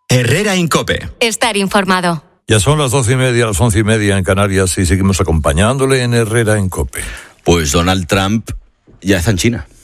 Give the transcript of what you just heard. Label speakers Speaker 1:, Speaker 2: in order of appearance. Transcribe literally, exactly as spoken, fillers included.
Speaker 1: Herrera Incope.
Speaker 2: Estar informado.
Speaker 3: Ya son las doce y media, las once y media en Canarias y seguimos acompañándole en Herrera Incope.
Speaker 4: Pues Donald Trump ya está en China.